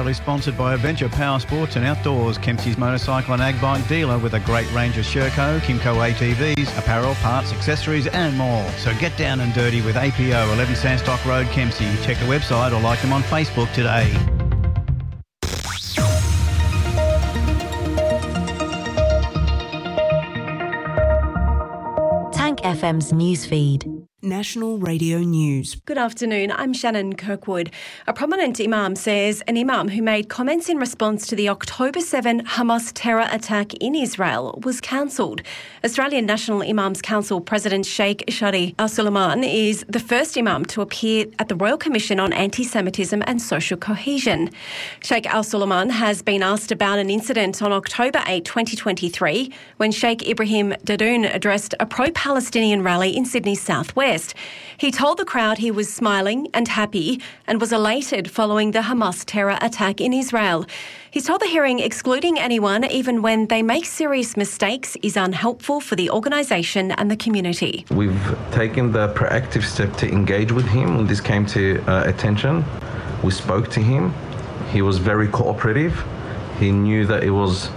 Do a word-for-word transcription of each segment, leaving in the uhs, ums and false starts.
Proudly sponsored by Adventure Power Sports and Outdoors, Kempsey's motorcycle and ag bike dealer with a great range of Sherco, Kimco A T Vs, apparel, parts, accessories and more. So get down and dirty with A P O, eleven Sandstock Road, Kempsey. Check the website or like them on Facebook today. Tank F M's newsfeed. National Radio News. Good afternoon, I'm Shannon Kirkwood. A prominent imam says an imam who made comments in response to the October seventh Hamas terror attack in Israel was cancelled. Australian National Imams Council President Sheikh Shadi Al-Sulaiman is the first imam to appear at the Royal Commission on Anti-Semitism and Social Cohesion. Sheikh Al-Sulaiman has been asked about an incident on October eighth, twenty twenty-three, when Sheikh Ibrahim Dadoun addressed a pro-Palestinian rally in Sydney's southwest. He told the crowd he was smiling and happy and was elated following the Hamas terror attack in Israel. He's told the hearing excluding anyone, even when they make serious mistakes, is unhelpful for the organisation and the community. We've taken the proactive step to engage with him when this came to uh, attention. We spoke to him. He was very cooperative. He knew that it was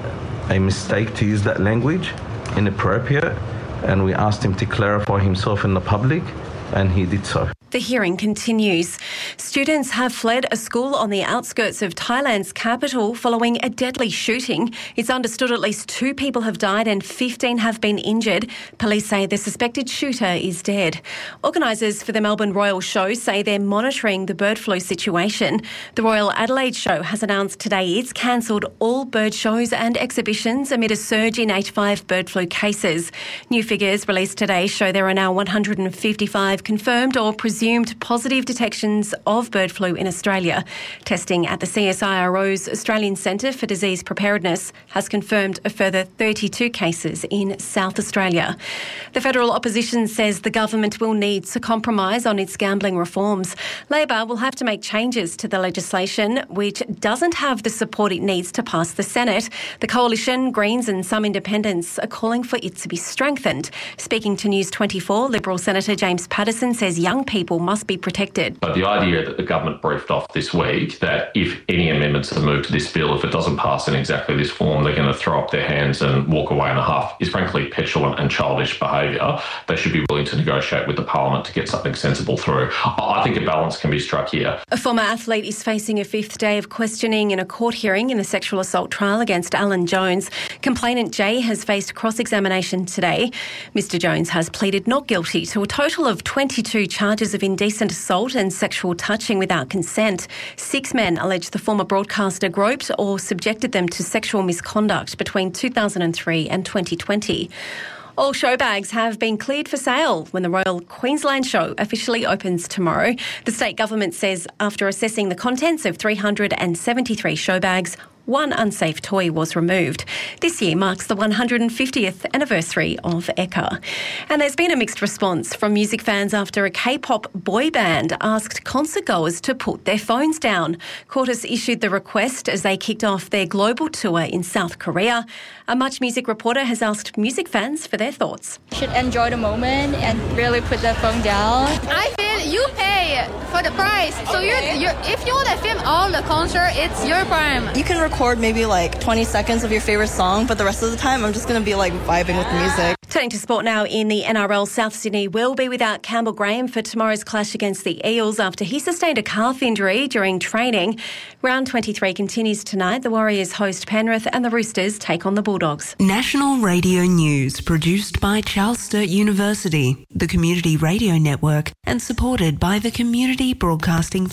a mistake to use that language, inappropriate, and we asked him to clarify himself in the public, and he did so. The hearing continues. Students have fled a school on the outskirts of Thailand's capital following a deadly shooting. It's understood at least two people have died and fifteen have been injured. Police say the suspected shooter is dead. Organisers for the Melbourne Royal Show say they're monitoring the bird flu situation. The Royal Adelaide Show has announced today it's cancelled all bird shows and exhibitions amid a surge in H five bird flu cases. New figures released today show there are now one hundred fifty-five confirmed or presumed positive detections of bird flu in Australia. Testing at the C S I R O's Australian Centre for Disease Preparedness has confirmed a further thirty-two cases in South Australia. The federal opposition says the government will need to compromise on its gambling reforms. Labor will have to make changes to the legislation, which doesn't have the support it needs to pass the Senate. The Coalition, Greens and some independents are calling for it to be strengthened. Speaking to News twenty-four, Liberal Senator James Paterson says young people must be protected. But the idea that the government briefed off this week that if any amendments are moved to this bill, if it doesn't pass in exactly this form, they're going to throw up their hands and walk away in a huff is frankly petulant and childish behaviour. They should be willing to negotiate with the Parliament to get something sensible through. I think a balance can be struck here. A former athlete is facing a fifth day of questioning in a court hearing in the sexual assault trial against Alan Jones. Complainant Jay has faced cross-examination today. Mister Jones has pleaded not guilty to a total of twenty-two charges of indecent assault and sexual touching without consent. Six men allege the former broadcaster groped or subjected them to sexual misconduct between two thousand three and twenty twenty. All show bags have been cleared for sale when the Royal Queensland Show officially opens tomorrow. The state government says after assessing the contents of three hundred seventy-three show bags, one unsafe toy was removed. This year marks the one hundred fiftieth anniversary of Eka. And there's been a mixed response from music fans after a K-pop boy band asked concert goers to put their phones down. Quartus issued the request as they kicked off their global tour in South Korea. A Much Music reporter has asked music fans for their thoughts. You should enjoy the moment and really put the phone down. I feel you pay for the price. So you're, you're, if you want to film all the concert, it's your prime. You can record maybe like twenty seconds of your favorite song, but the rest of the time I'm just going to be like vibing with the music. Turning to sport now, in the N R L, South Sydney will be without Campbell Graham for tomorrow's clash against the Eels after he sustained a calf injury during training. Round twenty-three continues tonight. The Warriors host Penrith and the Roosters take on the Bulldogs. National Radio News produced by Charles Sturt University, the Community Radio Network, and supported by the Community Broadcasting